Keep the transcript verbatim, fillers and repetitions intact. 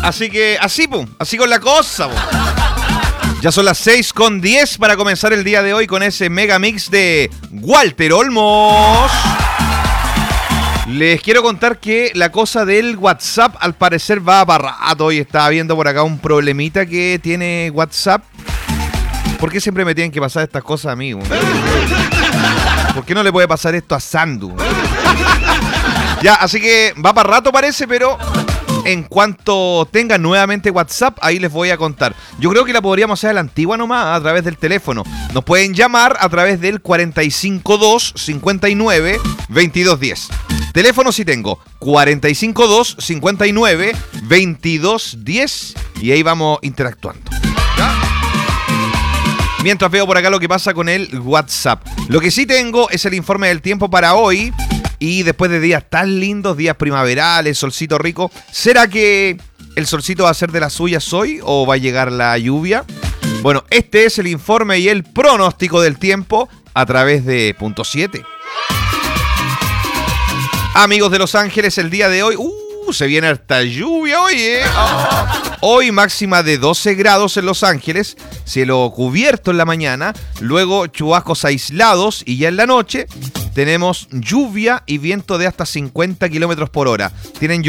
Así que, así, pum, así con la cosa, pum. Ya son las seis con diez para comenzar el día de hoy con ese mega mix de Walter Olmos. Les quiero contar que la cosa del WhatsApp al parecer va para rato. Y estaba viendo por acá un problemita que tiene WhatsApp. ¿Por qué siempre me tienen que pasar estas cosas a mí? ¿Por qué no le puede pasar esto a Sandu? Ya, así que va para rato parece, pero en cuanto tenga nuevamente WhatsApp, ahí les voy a contar. Yo creo que la podríamos hacer a la antigua nomás, a través del teléfono. Nos pueden llamar a través del cuarenta y cinco dos, cincuenta y nueve, veintidós diez. Teléfono sí tengo, cuarenta y cinco dos, cincuenta y nueve, veintidós diez. Y ahí vamos interactuando. ¿Ya? Mientras veo por acá lo que pasa con el WhatsApp. Lo que sí tengo es el informe del tiempo para hoy. Y después de días tan lindos, días primaverales, solcito rico, ¿será que el solcito va a ser de las suyas hoy o va a llegar la lluvia? Bueno, este es el informe y el pronóstico del tiempo a través de Punto siete. Amigos de Los Ángeles, el día de hoy, uh, se viene harta lluvia hoy, ¿eh? Oh. Hoy máxima de doce grados en Los Ángeles, cielo cubierto en la mañana, luego chubascos aislados y ya en la noche tenemos lluvia y viento de hasta cincuenta kilómetros por hora. Tienen